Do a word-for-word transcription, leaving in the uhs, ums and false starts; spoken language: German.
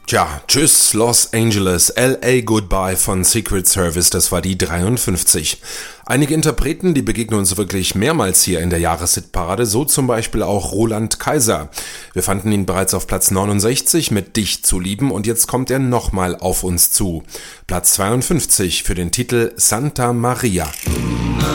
Tja, tschüss Los Angeles, L A Goodbye von Secret Service, das war die dreiundfünfzig. Einige Interpreten, die begegnen uns wirklich mehrmals hier in der Jahreshitparade, so zum Beispiel auch Roland Kaiser. Wir fanden ihn bereits auf Platz neunundsechzig mit Dich zu lieben und jetzt kommt er nochmal auf uns zu. Platz zweiundfünfzig für den Titel Santa Maria.